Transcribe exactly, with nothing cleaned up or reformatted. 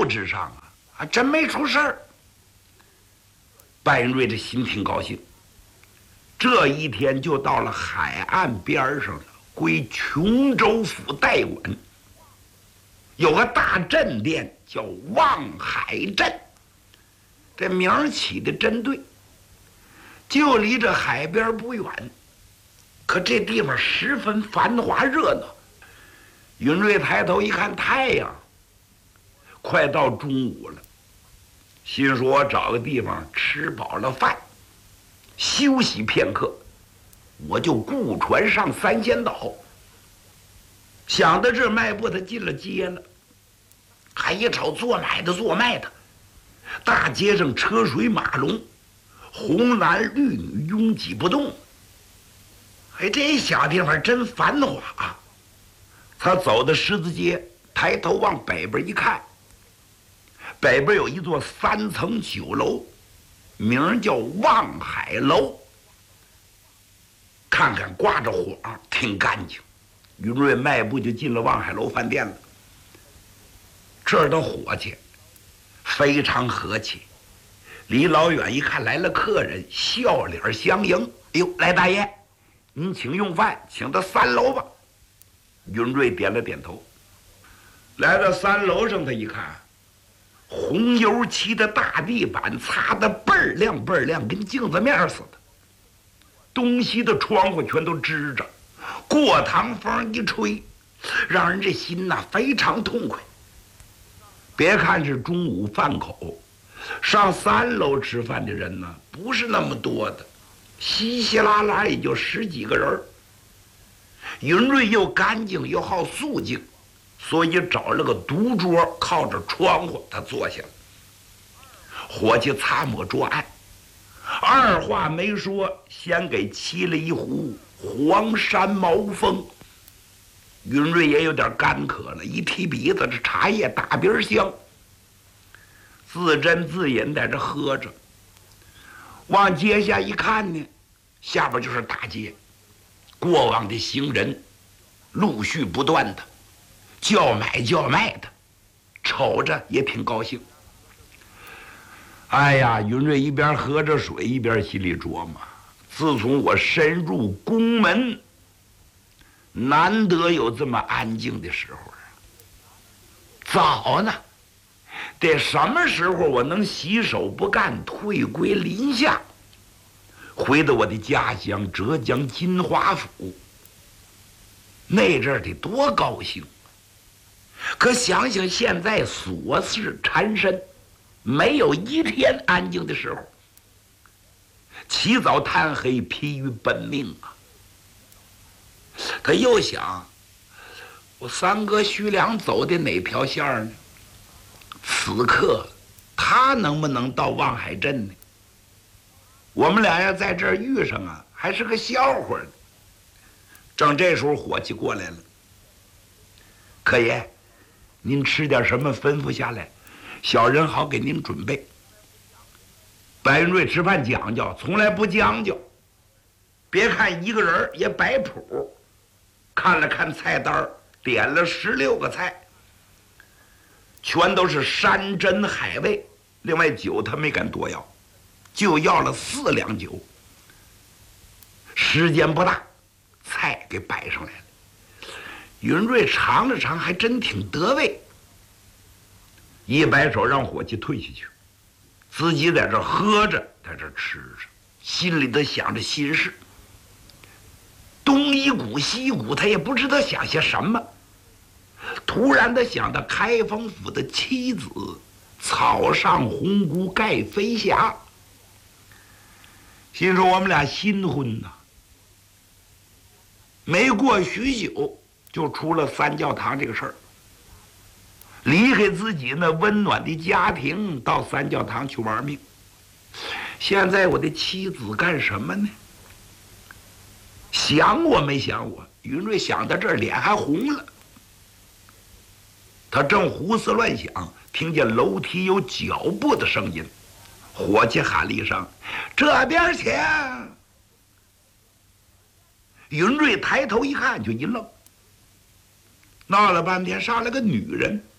物质上啊，还真没出事儿。白云瑞这心挺高兴，这一天就到了海岸边上了，归琼州府代管。有个大镇店叫望海镇，这名儿起的真对，就离这海边不远。可这地方十分繁华热闹。云瑞抬头一看太阳，快到中午了，心说我找个地方吃饱了饭，休息片刻，我就雇船上三仙岛。想到这，迈步他进了街了。还一瞅，做买的做卖的，大街上车水马龙，红男绿女拥挤不动。哎，这小地方真繁华。他走到十字街，抬头往北边一看，北边有一座三层酒楼，名叫望海楼。看看挂着幌，挺干净。云瑞迈步就进了望海楼饭店了。这儿的伙计非常和气，离老远一看来了客人，笑脸相迎。哎呦，来大爷，您请用饭，请到三楼吧。云瑞点了点头。来到三楼上，他一看，红油漆的大地板擦得倍儿亮倍儿亮，跟镜子面似的。东西的窗户全都支着，过堂风一吹，让人这心呐非常痛快。别看是中午饭口，上三楼吃饭的人呢不是那么多的，稀稀拉拉也就十几个人。云瑞又干净又好肃静，所以找了个独桌靠着窗户，他坐下了。伙计擦抹桌案，二话没说，先给沏了一壶黄山毛峰。云瑞也有点干渴了，一提鼻子，这茶叶大鼻香，自斟自饮在这喝着。往街下一看呢，下边就是大街，过往的行人陆续不断的叫买叫卖的，瞅着也挺高兴。哎呀，云瑞一边喝着水一边心里琢磨，自从我深入宫门，难得有这么安静的时候啊！早呢，得什么时候我能洗手不干，退归林下，回到我的家乡浙江金华府，那阵儿得多高兴！可想想现在琐事缠身，没有一天安静的时候，起早贪黑，疲于奔命啊！他又想，我三哥徐良走的哪条线呢？此刻他能不能到望海镇呢？我们俩要在这儿遇上啊，还是个笑话呢。正这时候伙计过来了，客爷，您吃点什么吩咐下来，小人好给您准备。白云瑞吃饭讲究，从来不将就。别看一个人也摆谱，看了看菜单，点了十六个菜，全都是山珍海味。另外酒他没敢多要，就要了四两酒。时间不大，菜给摆上来了。云瑞尝了尝，还真挺得味。一摆手让伙计退下去，自己在这喝着，在这吃着，心里头想着心事。东一股西一股，他也不知道想些什么。突然他想到开封府的妻子草上红姑盖飞霞，心说我们俩新婚呐。没过许久，就出了三教堂这个事儿。离开自己那温暖的家庭，到三教堂去玩命。现在我的妻子干什么呢？想我没想我，云瑞想到这儿，脸还红了。他正胡思乱想，听见楼梯有脚步的声音，伙计喊了一声：“这边请！”云瑞抬头一看，就一愣。闹了半天，上来个女人，